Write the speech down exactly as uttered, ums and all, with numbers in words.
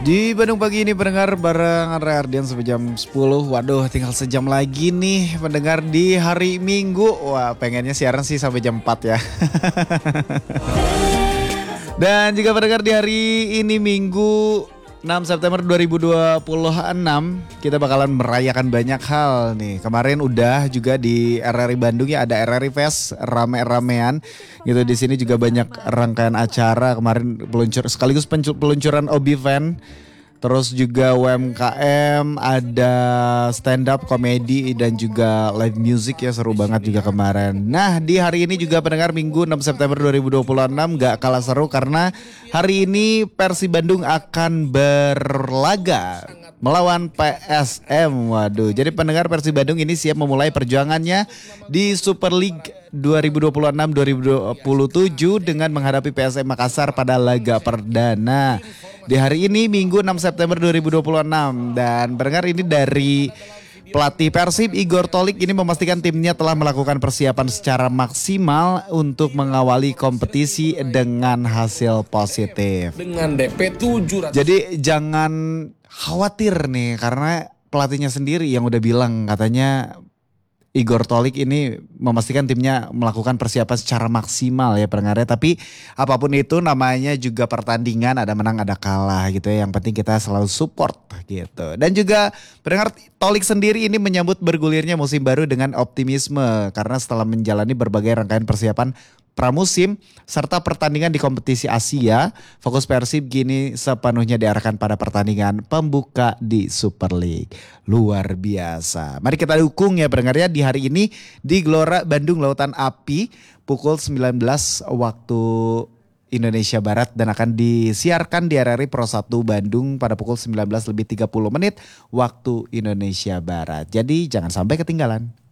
Di Bandung pagi ini pendengar bareng Andre Ardian sampai jam sepuluh. Waduh, tinggal sejam lagi nih pendengar di hari Minggu. Wah, pengennya siaran sih sampai jam empat ya. Dan juga pendengar di hari ini Minggu enam September dua ribu dua puluh enam kita bakalan merayakan banyak hal nih. Kemarin udah juga di R R I Bandung ya, ada R R I Fest rame-ramean gitu. Di sini juga banyak rangkaian acara kemarin, peluncur sekaligus peluncuran Obi Van. Terus juga U M K M, ada stand up komedi dan juga live music ya, seru banget juga kemarin. Nah, di hari ini juga pendengar Minggu enam September dua ribu dua puluh enam gak kalah seru karena hari ini Persib Bandung akan berlaga melawan P S M. Waduh, jadi pendengar Persib Bandung ini siap memulai perjuangannya di Super League dua ribu dua puluh enam dua ribu dua puluh tujuh dengan menghadapi P S M Makassar pada laga perdana di hari ini Minggu enam September dua ribu dua puluh enam. Dan pendengar, ini dari pelatih Persib Igor Tolik ini memastikan timnya telah melakukan persiapan secara maksimal untuk mengawali kompetisi dengan hasil positif. Dengan D P tujuh ratus. Jadi jangan khawatir nih, karena pelatihnya sendiri yang udah bilang, katanya Igor Tolik ini memastikan timnya melakukan persiapan secara maksimal ya pendengarnya. Tapi apapun itu namanya juga pertandingan, ada menang ada kalah gitu ya. Yang penting kita selalu support gitu. Dan juga pendengar, Tolik sendiri ini menyambut bergulirnya musim baru dengan optimisme. Karena setelah menjalani berbagai rangkaian persiapan pramusim serta pertandingan di kompetisi Asia, fokus Persib kini sepenuhnya diarahkan pada pertandingan pembuka di Super League. Luar biasa. Mari kita dukung ya pendengar ya di hari ini di Gelora Bandung Lautan Api pukul sembilan belas waktu Indonesia Barat dan akan disiarkan di R R I Pro satu Bandung pada pukul sembilan belas lebih tiga puluh menit waktu Indonesia Barat. Jadi jangan sampai ketinggalan.